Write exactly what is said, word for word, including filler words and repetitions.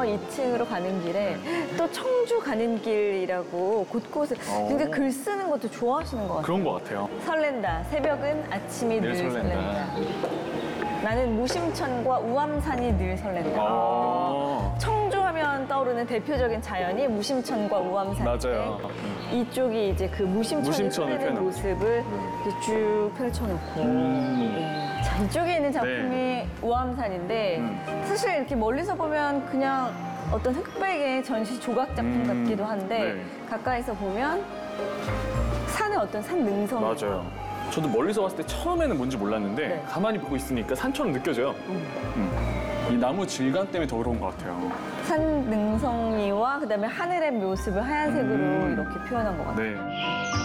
층에서 이 층으로 가는 길에 또 청주 가는 길이라고 곳곳에 어. 굉장히 글 쓰는 것도 좋아하시는 것 같아요. 그런 것 같아요. 설렌다. 새벽은 아침이 늘, 늘 설렌다. 설렌다. 나는 무심천과 우암산이 늘 설렌다. 어. 청주하면 떠오르는 대표적인 자연이 무심천과 우암산인데 맞아요. 이쪽이 이제 그 무심천이 무심천을 흐르는 펴놓고. 모습을 이제 쭉 펼쳐놓고 음. 네. 자, 이쪽에 있는 작품이 네. 우암산인데 음. 사실 이렇게 멀리서 보면 그냥 어떤 흑백의 전시 조각 작품 음. 같기도 한데 네. 가까이서 보면 산의 어떤 산 능성 맞아요. 저도 멀리서 봤을 때 처음에는 뭔지 몰랐는데 네. 가만히 보고 있으니까 산처럼 느껴져요. 음. 이 나무 질감 때문에 더 그런 것 같아요. 산 능성이와 그다음에 하늘의 모습을 하얀색으로 음. 이렇게 표현한 것 같아요. 네.